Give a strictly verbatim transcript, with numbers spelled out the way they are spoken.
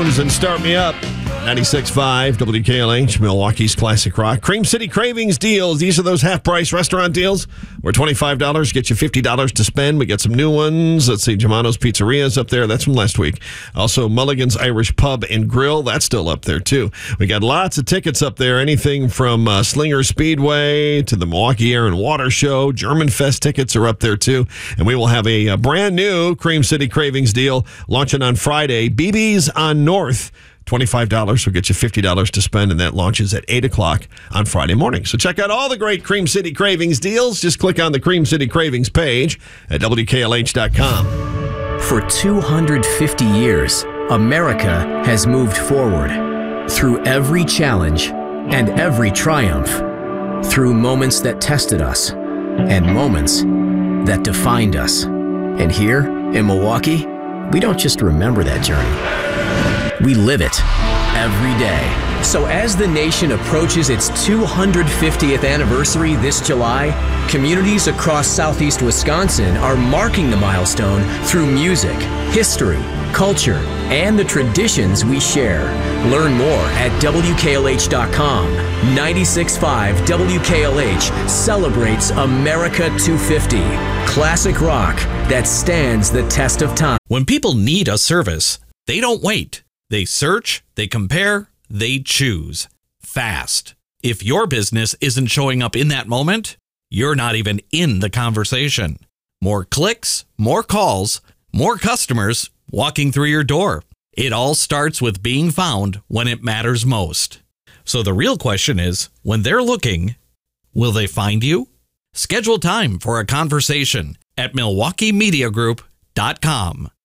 Stones and Start Me Up. ninety-six point five W K L H, Milwaukee's Classic Rock. Cream City Cravings deals. These are those half-price restaurant deals where twenty-five dollars gets you fifty dollars to spend. We got some new ones. Let's see, Germano's Pizzeria's up there. That's from last week. Also, Mulligan's Irish Pub and Grill. That's still up there, too. We got lots of tickets up there. Anything from uh, Slinger Speedway to the Milwaukee Air and Water Show. German Fest tickets are up there, too. And we will have a, a brand new Cream City Cravings deal launching on Friday. B B's on North. twenty-five dollars will get you fifty dollars to spend, and that launches at eight o'clock on Friday morning. So check out all the great Cream City Cravings deals. Just click on the Cream City Cravings page at W K L H dot com. For two hundred fifty years, America has moved forward through every challenge and every triumph, through moments that tested us and moments that defined us. And here in Milwaukee, we don't just remember that journey. We live it every day. So as the nation approaches its two hundred fiftieth anniversary this July, communities across southeast Wisconsin are marking the milestone through music, history, culture, and the traditions we share. Learn more at W K L H dot com. ninety-six point five W K L H celebrates America two fifty. Classic rock that stands the test of time. When people need a service, they don't wait. They search, they compare, they choose. Fast. If your business isn't showing up in that moment, you're not even in the conversation. More clicks, more calls, more customers walking through your door. It all starts with being found when it matters most. So the real question is, when they're looking, will they find you? Schedule time for a conversation at Milwaukee Media Group dot com.